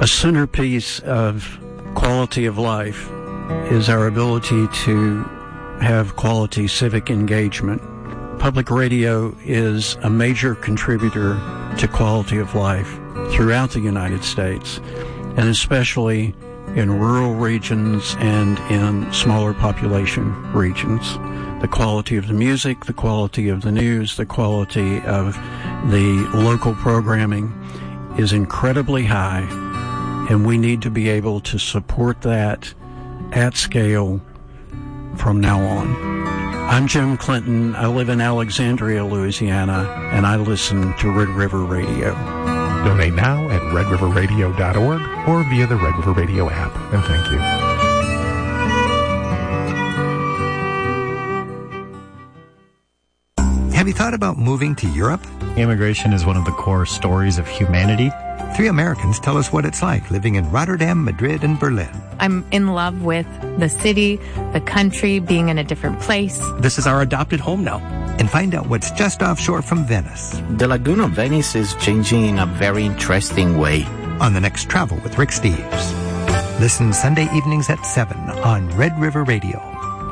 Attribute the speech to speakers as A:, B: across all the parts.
A: A centerpiece of quality of life is our ability to have quality civic engagement. Public radio is a major contributor to quality of life throughout the United States, and especially in rural regions and in smaller population regions. The quality of the music, the quality of the news, the quality of the local programming is incredibly high, and we need to be able to support that at scale from now on. I'm Jim Clinton. I live in Alexandria, Louisiana, and I listen to Red River Radio.
B: Donate now at redriverradio.org or via the Red River Radio app. And thank you.
C: Have you thought about moving to Europe?
D: Immigration is one of the core stories of humanity.
C: 3 Americans tell us what it's like living in Rotterdam, Madrid, and Berlin.
E: I'm in love with the city, the country, being in a different place.
F: This is our adopted home now.
C: And find out what's just offshore from Venice.
G: The Lagoon of Venice is changing in a very interesting way.
C: On the next Travel with Rick Steves. Listen Sunday evenings at 7 on Red River Radio.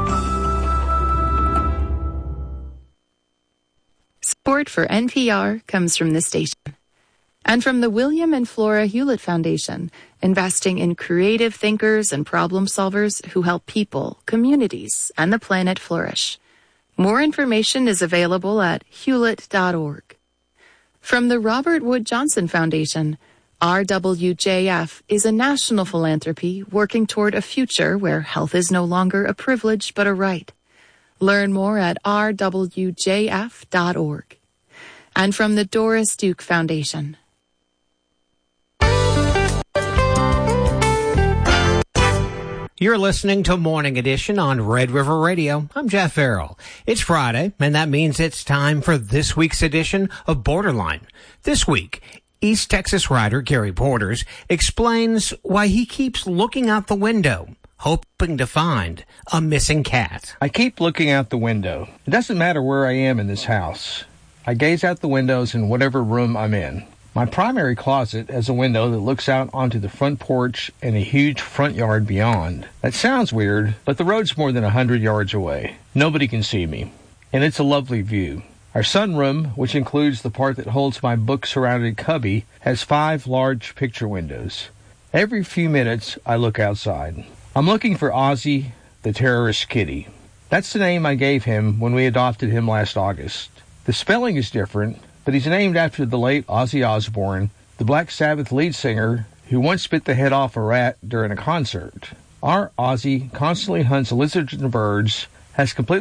H: Support for NPR comes from this station and from the William and Flora Hewlett Foundation, investing in creative thinkers and problem solvers who help people, communities, and the planet flourish. More information is available at hewlett.org. From the Robert Wood Johnson Foundation, RWJF is a national philanthropy working toward a future where health is no longer a privilege but a right. Learn more at rwjf.org. And from the Doris Duke Foundation.
I: You're listening to Morning Edition on Red River Radio. I'm Jeff Farrell. It's Friday, and that means it's time for this week's edition of Borderline. This week, East Texas writer Gary Porters explains why he keeps looking out the window, hoping to find a missing cat.
J: I keep looking out the window. It doesn't matter where I am in this house. I gaze out the windows in whatever room I'm in. My primary closet has a window that looks out onto the front porch and a huge front yard beyond. That sounds weird, but the road's more than 100 yards away. Nobody can see me, and it's a lovely view. Our sunroom, which includes the part that holds my book-surrounded cubby, has 5 large picture windows. Every few minutes, I look outside. I'm looking for Ozzy, the terrorist kitty. That's the name I gave him when we adopted him last August. The spelling is different, but he's named after the late Ozzy Osbourne, the Black Sabbath lead singer who once bit the head off a rat during a concert. Our Ozzy constantly hunts lizards and birds, has completely